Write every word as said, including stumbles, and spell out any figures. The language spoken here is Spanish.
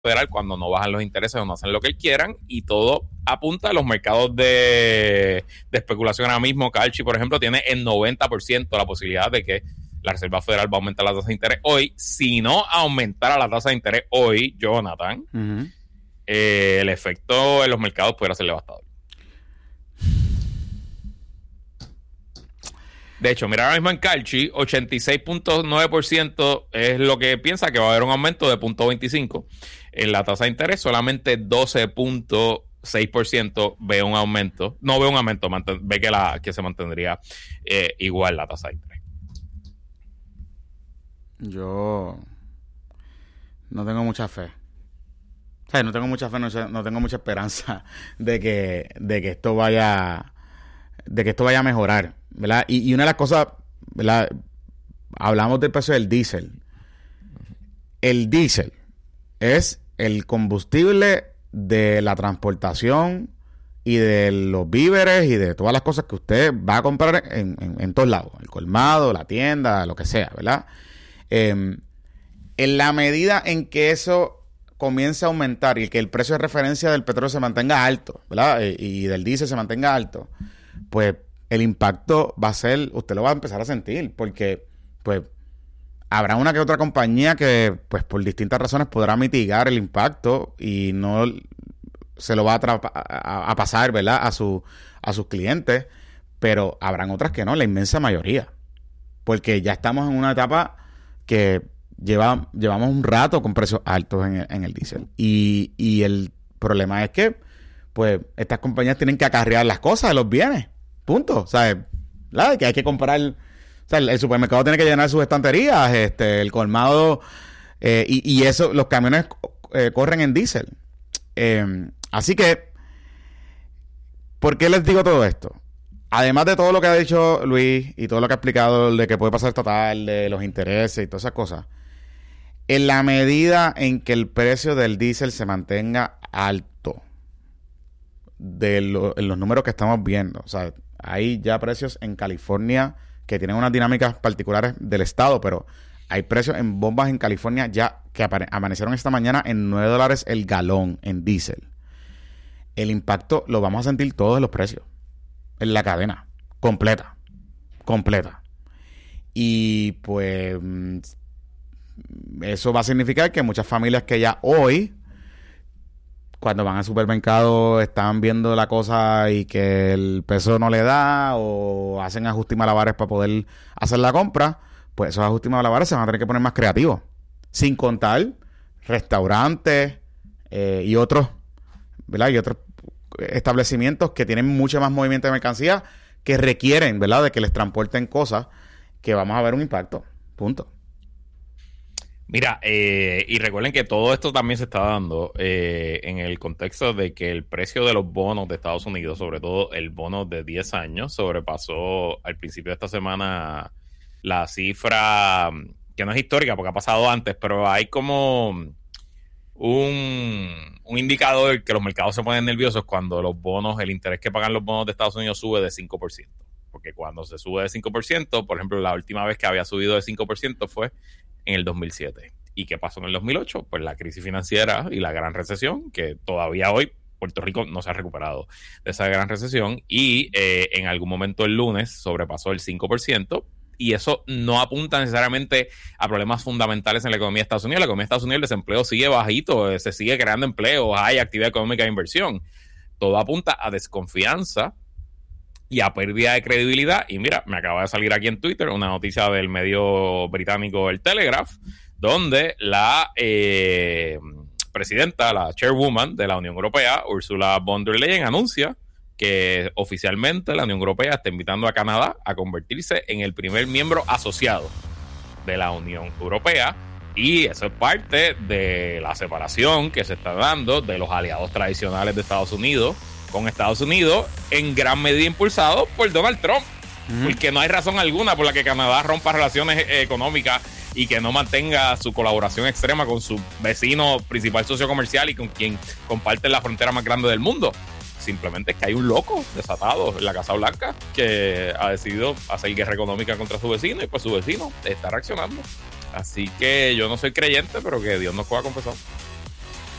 Federal cuando no bajan los intereses o no hacen lo que quieran, y todo apunta a los mercados de, de especulación. Ahora mismo Kalshi, por ejemplo, tiene el noventa por ciento la posibilidad de que la Reserva Federal va a aumentar la tasa de interés hoy. Si no aumentara la tasa de interés hoy, Jonathan, uh-huh. eh, el efecto en los mercados pudiera ser devastador. De hecho, mira, ahora mismo en Kalshi, ochenta y seis punto nueve por ciento es lo que piensa que va a haber un aumento de punto veinticinco. En la tasa de interés, solamente doce punto seis por ciento ve un aumento. No ve un aumento, manten, ve que, la, que se mantendría eh, igual la tasa de interés. Yo no tengo mucha fe. O sea, no tengo mucha fe, no, no tengo mucha esperanza de que, de que esto vaya, de que esto vaya a mejorar, ¿verdad? Y, y una de las cosas, ¿verdad? Hablamos del precio del diésel. El diésel es el combustible de la transportación y de los víveres y de todas las cosas que usted va a comprar en, en, en todos lados. El colmado, la tienda, lo que sea, ¿verdad? Eh, en la medida en que eso comience a aumentar y que el precio de referencia del petróleo se mantenga alto, ¿verdad? Y, y del diésel se mantenga alto, pues el impacto va a ser, usted lo va a empezar a sentir, porque pues habrá una que otra compañía que, pues, por distintas razones podrá mitigar el impacto y no se lo va a, tra- a, a pasar, ¿verdad?, a, su, a sus clientes, pero habrán otras que no, la inmensa mayoría. Porque ya estamos en una etapa que lleva, llevamos un rato con precios altos en el, en el diésel. Y, y el problema es que, pues, estas compañías tienen que acarrear las cosas, los bienes. Punto. O sea, ¿verdad? Que hay que comprar. O sea, el, el supermercado tiene que llenar sus estanterías, este, el colmado, eh, y, y eso, los camiones eh, corren en diésel. Eh, así que, ¿por qué les digo todo esto? Además de todo lo que ha dicho Luis y todo lo que ha explicado de que puede pasar estatal, de los intereses y todas esas cosas, en la medida en que el precio del diésel se mantenga alto, de lo, en los números que estamos viendo, o sea, hay ya precios en California que tienen unas dinámicas particulares del estado, pero hay precios en bombas en California ya que apare- amanecieron esta mañana en nueve dólares el galón en diésel. El impacto lo vamos a sentir todos en los precios, en la cadena, completa, completa. Y pues eso va a significar que muchas familias que ya hoy, cuando van al supermercado, están viendo la cosa y que el peso no le da o hacen ajustes y malabares para poder hacer la compra, pues esos ajustes y malabares se van a tener que poner más creativos. Sin contar restaurantes eh, y otros, ¿verdad? Y otros establecimientos que tienen mucho más movimiento de mercancía que requieren, ¿verdad?, de que les transporten cosas, que vamos a ver un impacto. Punto. Mira, eh, y recuerden que todo esto también se está dando eh, en el contexto de que el precio de los bonos de Estados Unidos, sobre todo el bono de diez años, sobrepasó al principio de esta semana la cifra, que no es histórica porque ha pasado antes, pero hay como un, un indicador que los mercados se ponen nerviosos cuando los bonos, el interés que pagan los bonos de Estados Unidos sube de cinco por ciento. Porque cuando se sube de cinco por ciento, por ejemplo, la última vez que había subido de cinco por ciento fue en el dos mil siete. ¿Y qué pasó en el dos mil ocho? Pues la crisis financiera y la gran recesión, que todavía hoy Puerto Rico no se ha recuperado de esa gran recesión, y eh, en algún momento el lunes sobrepasó el cinco por ciento, y eso no apunta necesariamente a problemas fundamentales en la economía de Estados Unidos. La economía de Estados Unidos, el desempleo sigue bajito, se sigue creando empleo, hay actividad económica e inversión. Todo apunta a desconfianza y a pérdida de credibilidad. Y mira, me acaba de salir aquí en Twitter una noticia del medio británico El Telegraph, donde la eh, presidenta, la chairwoman de la Unión Europea, Ursula von der Leyen, anuncia que oficialmente la Unión Europea está invitando a Canadá a convertirse en el primer miembro asociado de la Unión Europea. Y eso es parte de la separación que se está dando de los aliados tradicionales de Estados Unidos con Estados Unidos, en gran medida impulsado por Donald Trump. Mm. Porque no hay razón alguna por la que Canadá rompa relaciones económicas y que no mantenga su colaboración extrema con su vecino principal socio comercial y con quien comparte la frontera más grande del mundo. Simplemente es que hay un loco desatado en la Casa Blanca que ha decidido hacer guerra económica contra su vecino, y pues su vecino está reaccionando. Así que yo no soy creyente, pero que Dios nos pueda confesar.